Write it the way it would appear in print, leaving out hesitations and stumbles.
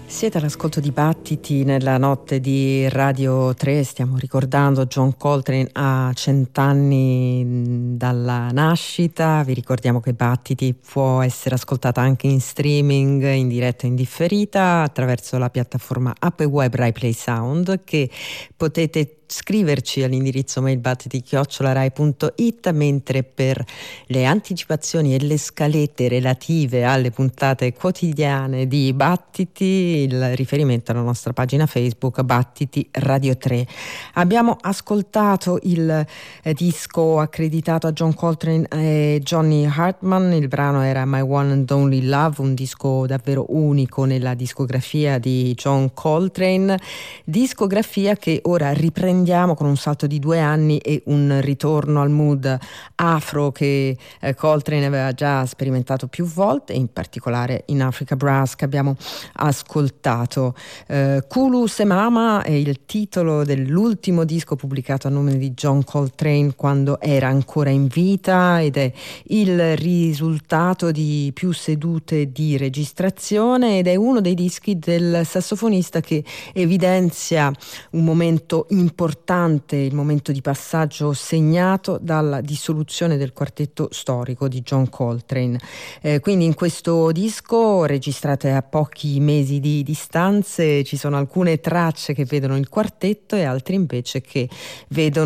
Siete all'ascolto di Battiti nella notte di Radio 3, stiamo ricordando John Coltrane a 100 anni dalla nascita. Vi ricordiamo che Battiti può essere ascoltata anche in streaming, in diretta e in differita attraverso la piattaforma app e web Rai Play Sound, che potete scriverci all'indirizzo mail battiti@rai.it, mentre per le anticipazioni e le scalette relative alle puntate quotidiane di Battiti il riferimento alla nostra pagina Facebook Battiti Radio 3. Abbiamo ascoltato il disco accreditato a John Coltrane e Johnny Hartman. Il brano era My One and Only Love, un disco davvero unico nella discografia di John Coltrane, discografia che ora riprendiamo con un salto di 2 anni e un ritorno al mood afro che Coltrane aveva già sperimentato più volte, in particolare in Africa Brass, che abbiamo ascoltato. Kulu Semama è il titolo dell'ultimo disco pubblicato a nome di John Coltrane quando era ancora in vita, ed è il risultato di più sedute di registrazione, ed è uno dei dischi del sassofonista che evidenzia un momento importante, il momento di passaggio segnato dalla dissoluzione del quartetto storico di John Coltrane. Quindi in questo disco, registrate a pochi mesi di distanze, ci sono alcune tracce che vedono il quartetto e altre invece che vedono